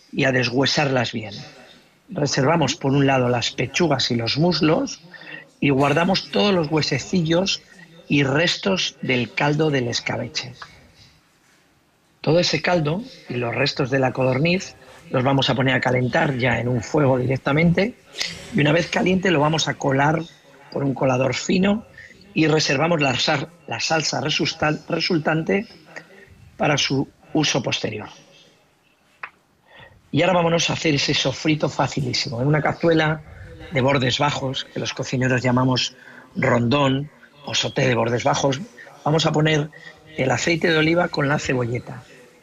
y a deshuesarlas bien. Reservamos por un lado las pechugas y los muslos y guardamos todos los huesecillos y restos del caldo del escabeche. Todo ese caldo y los restos de la codorniz los vamos a poner a calentar ya en un fuego directamente y una vez caliente lo vamos a colar por un colador fino y reservamos la salsa resultante para su uso posterior. Y ahora vámonos a hacer ese sofrito facilísimo. En una cazuela de bordes bajos, que los cocineros llamamos rondón o sauté de bordes bajos, vamos a poner el aceite de oliva con la cebolleta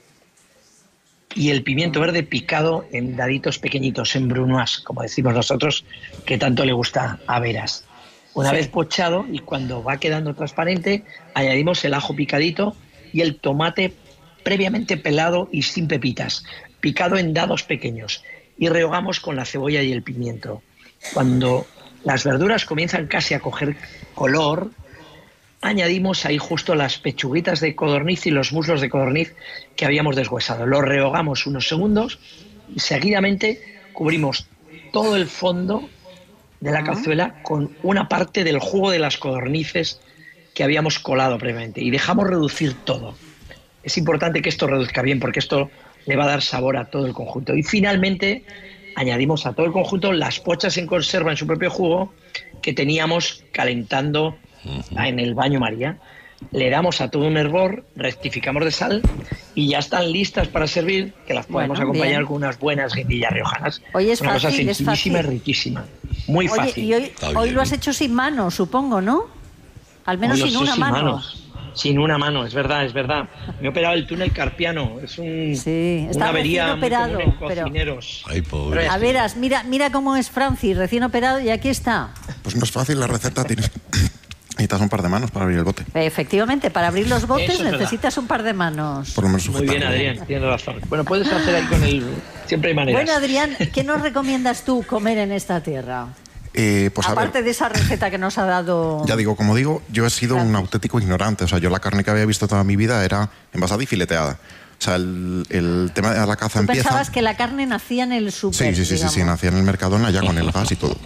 y el pimiento verde picado en daditos pequeñitos, en brunoise, como decimos nosotros, que tanto le gusta a Veras. Una vez pochado y cuando va quedando transparente, añadimos el ajo picadito y el tomate previamente pelado y sin pepitas, picado en dados pequeños, y rehogamos con la cebolla y el pimiento. Cuando las verduras comienzan casi a coger color, añadimos ahí justo las pechuguitas de codorniz y los muslos de codorniz que habíamos deshuesado. Los rehogamos unos segundos y seguidamente cubrimos todo el fondo de la cazuela con una parte del jugo de las codornices que habíamos colado previamente y dejamos reducir todo. Es importante que esto reduzca bien porque esto le va a dar sabor a todo el conjunto. Y finalmente añadimos a todo el conjunto las pochas en conserva en su propio jugo que teníamos calentando en el baño María. Le damos a todo un hervor, rectificamos de sal y ya están listas para servir, que las podemos acompañar bien con unas buenas guindillas riojanas. Hoy es una fácil, cosa sencillísima y riquísima. Muy fácil. Y hoy lo has hecho sin mano, supongo, ¿no? Al menos sin una mano. Sin una mano, es verdad, es verdad. Me he operado el túnel carpiano. Es una avería muy común en cocineros. Ay, pobre. A veras, mira cómo es Francis, recién operado y aquí está. Pues no es fácil la receta, necesitas un par de manos para abrir el bote. Efectivamente, para abrir los botes necesitas un par de manos. Por lo menos muy bien, Adrián, tienes razón. Bueno, puedes hacer ahí con el... Siempre hay maneras. Bueno, Adrián, ¿qué nos recomiendas tú comer en esta tierra? Pues aparte de esa receta que nos ha dado... Ya digo, como digo, yo he sido un auténtico ignorante. O sea, yo la carne que había visto toda mi vida era envasada y fileteada. O sea, el tema de la caza empieza... pensabas que la carne nacía en el súper, Sí, nacía en el Mercadona ya con el gas y todo.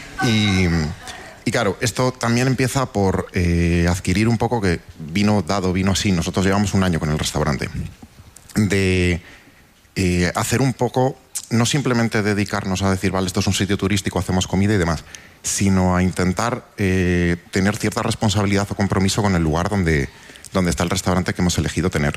Y claro, esto también empieza por adquirir un poco que vino así. Nosotros llevamos un año con el restaurante. De hacer un poco... No simplemente dedicarnos a decir, vale, esto es un sitio turístico, hacemos comida y demás, sino a intentar tener cierta responsabilidad o compromiso con el lugar donde está el restaurante que hemos elegido tener.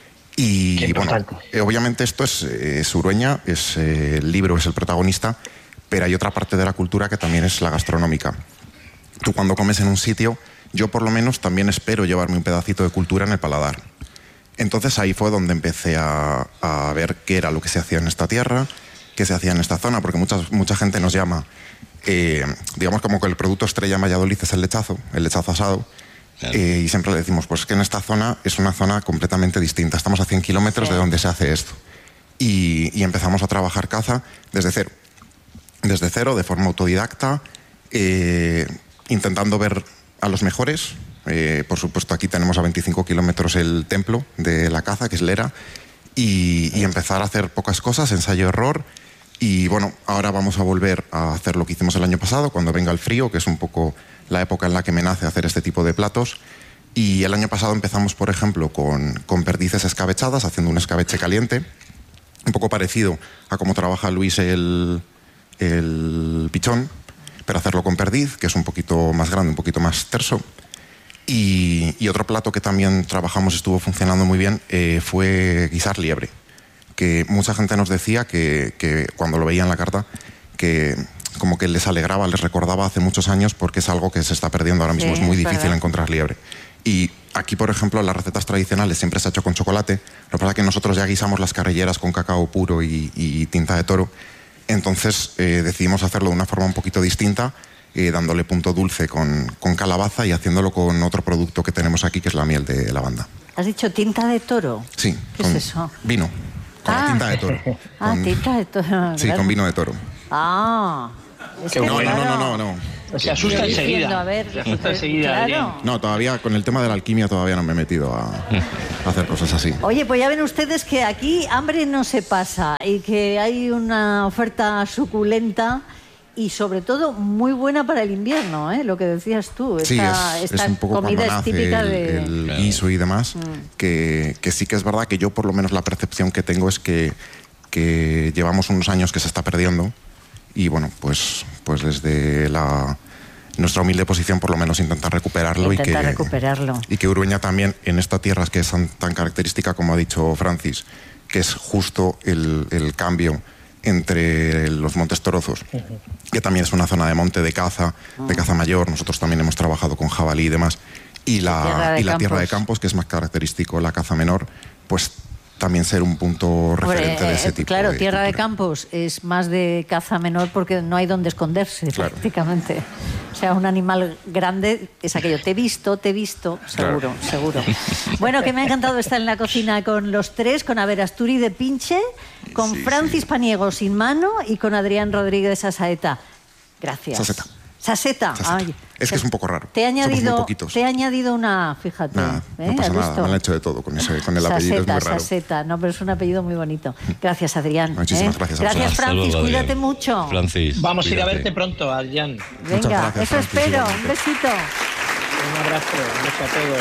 Y bueno, obviamente esto es Urueña, el libro es el protagonista, pero hay otra parte de la cultura que también es la gastronómica. Tú cuando comes en un sitio, yo por lo menos también espero llevarme un pedacito de cultura en el paladar. Entonces ahí fue donde empecé a ver qué era lo que se hacía en esta tierra, qué se hacía en esta zona, porque mucha gente nos llama, digamos como que el producto estrella en Valladolid es el lechazo asado, y siempre le decimos, pues que en esta zona es una zona completamente distinta, estamos a 100 kilómetros de donde se hace esto. Y empezamos a trabajar caza desde cero, de forma autodidacta, intentando ver a los mejores. Por supuesto, aquí tenemos a 25 kilómetros el templo de la caza, que es Lera, y empezar a hacer pocas cosas, ensayo-error, y bueno, ahora vamos a volver a hacer lo que hicimos el año pasado, cuando venga el frío, que es un poco la época en la que me nace hacer este tipo de platos, y el año pasado empezamos, por ejemplo, con perdices escabechadas, haciendo un escabeche caliente, un poco parecido a cómo trabaja Luis el pichón, pero hacerlo con perdiz, que es un poquito más grande, un poquito más terso. Y otro plato que también trabajamos, estuvo funcionando muy bien, fue guisar liebre, que mucha gente nos decía que cuando lo veía en la carta, que como que les alegraba, les recordaba hace muchos años, porque es algo que se está perdiendo ahora mismo, es muy difícil encontrar liebre. Y aquí, por ejemplo, las recetas tradicionales siempre se ha hecho con chocolate, lo que pasa es que nosotros ya guisamos las carrilleras con cacao puro y tinta de toro, entonces decidimos hacerlo de una forma un poquito distinta, dándole punto dulce con calabaza y haciéndolo con otro producto que tenemos aquí, que es la miel de lavanda. ¿Has dicho tinta de toro? Sí. ¿Qué es eso? Vino, con la tinta de toro. Tinta de toro. Sí, con vino de toro. Es que no. Se asusta enseguida. A ver, se asusta enseguida, claro. Adrián. No, todavía con el tema de la alquimia todavía no me he metido a hacer cosas así. Oye, pues ya ven ustedes que aquí hambre no se pasa y que hay una oferta suculenta y sobre todo muy buena para el invierno, ¿eh? Lo que decías tú. Sí, esta es un poco comida cuando es típica nace el guiso y demás, que sí que es verdad que yo por lo menos la percepción que tengo es que llevamos unos años que se está perdiendo y bueno, pues desde nuestra humilde posición por lo menos intentar recuperarlo y que Urueña también en esta tierra que es tan característica como ha dicho Francis, que es justo el cambio entre los Montes Torozos, que también es una zona de monte de caza mayor. Nosotros también hemos trabajado con jabalí y demás, y la tierra de campos, que es más característico la caza menor, pues también ser un punto referente de ese tipo. Claro, de tierra cultura. de campos es más de caza menor porque no hay donde esconderse, claro, prácticamente. O sea, un animal grande es aquello, te he visto, seguro, seguro. Bueno, que me ha encantado estar en la cocina con los tres, con Averasturi de Pinche, con Francis Paniego sin mano y con Adrián Rodríguez Sasaeta. Gracias. Saseta. Ay, es que es un poco raro. Te he añadido, Somos muy poquitos. te he añadido una, fíjate. Nada, no pasa nada, me han hecho de todo con el apellido, es muy raro. Saseta, no, pero es un apellido muy bonito. Gracias, Adrián. Muchísimas gracias a vosotros. Gracias, Francis, luego, Adrián. cuídate mucho. Francis, Vamos a ir a cuídate. verte pronto, Adrián. Venga, gracias, eso Francis, espero. igualmente. Un besito. Un abrazo, un beso a todos.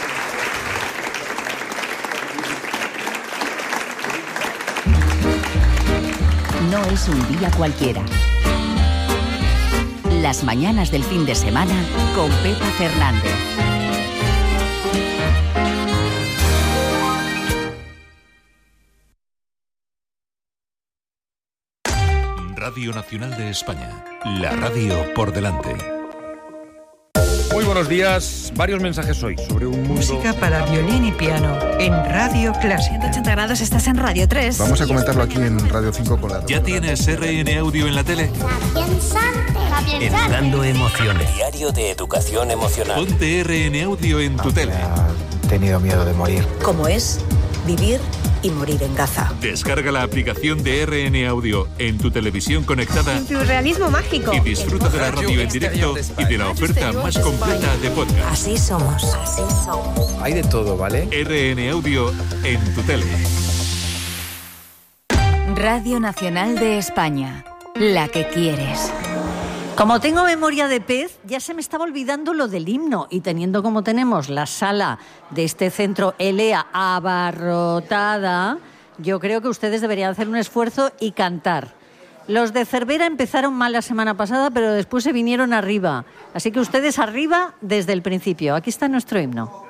No es un día cualquiera. Las mañanas del fin de semana con Pepa Fernández. Radio Nacional de España. La radio por delante. Muy buenos días. Varios mensajes hoy sobre un mundo... Música para violín y piano en Radio Clásica. 180 grados, estás en Radio 3. Vamos a comentarlo aquí en Radio 5 con la... ¿Ya tienes RN Audio en la tele? Educando emociones. Diario de educación emocional. Ponte RN Audio en tu tele. He tenido miedo de morir. ¿Cómo es vivir y morir en Gaza? Descarga la aplicación de RN Audio en tu televisión conectada Surrealismo mágico. y disfruta de la radio en directo y de la oferta más completa de podcast. Así somos. Hay de todo, ¿vale? RN Audio en tu tele. Radio Nacional de España. La que quieres. Como tengo memoria de pez, ya se me estaba olvidando lo del himno y teniendo como tenemos la sala de este centro ELEA abarrotada, yo creo que ustedes deberían hacer un esfuerzo y cantar. Los de Cervera empezaron mal la semana pasada, pero después se vinieron arriba. Así que ustedes arriba desde el principio. Aquí está nuestro himno.